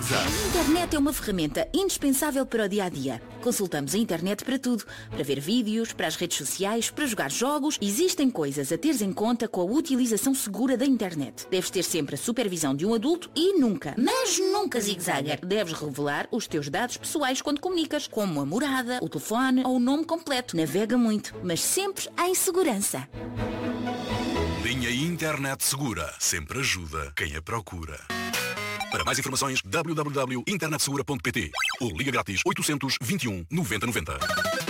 ZigZag. A internet é uma ferramenta indispensável para o dia-a-dia. Consultamos a internet para tudo. Para ver vídeos, para as redes sociais, para jogar jogos. Existem coisas a teres em conta com a utilização segura da internet. Deves ter sempre a supervisão de um adulto e nunca, mas nunca, zigzagger, deves revelar os teus dados pessoais quando comunicas, como a morada, o telefone ou o nome completo. Navega muito, mas sempre em segurança. Linha Internet Segura. Sempre ajuda quem a procura. Para mais informações, www.internetsegura.pt ou liga grátis 821 90 90.